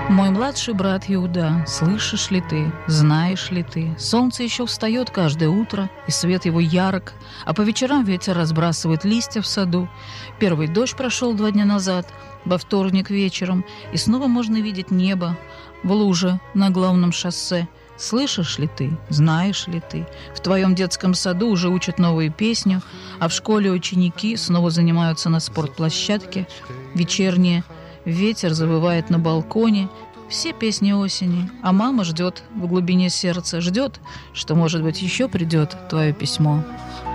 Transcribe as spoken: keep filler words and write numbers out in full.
Мой младший брат Иуда, слышишь ли ты, знаешь ли ты, солнце еще встает каждое утро, и свет его ярок, а по вечерам ветер разбрасывает листья в саду. Первый дождь прошел два дня назад, во вторник вечером, и снова можно видеть небо в луже на главном шоссе. Слышишь ли ты, знаешь ли ты, в твоем детском саду уже учат новую песню, а в школе ученики снова занимаются на спортплощадке. Вечернее ветер завывает на балконе. Все песни осени, а мама ждет в глубине сердца, ждет, что, может быть, еще придет твое письмо.